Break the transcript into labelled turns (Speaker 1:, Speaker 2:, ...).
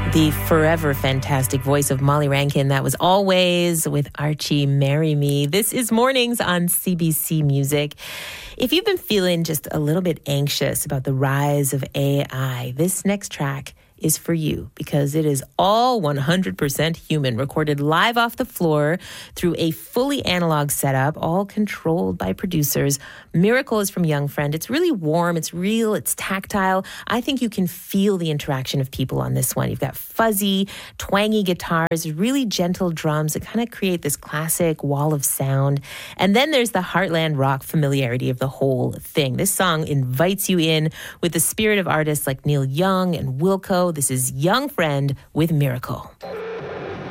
Speaker 1: The forever fantastic voice of Molly Rankin. That was Always with Archie, Marry Me. This is Mornings on CBC Music. If you've been feeling just a little bit anxious about the rise of AI, this next track is for you because it is all 100% human, recorded live off the floor through a fully analog setup, all controlled by producers. Miracle is from Young Friend. It's really warm, it's real, it's tactile. I think you can feel the interaction of people on this one. You've got fuzzy, twangy guitars, really gentle drums that kind of create this classic wall of sound. And then there's the heartland rock familiarity of the whole thing. This song invites you in with the spirit of artists like Neil Young and Wilco. This is Young Friend with Miracle.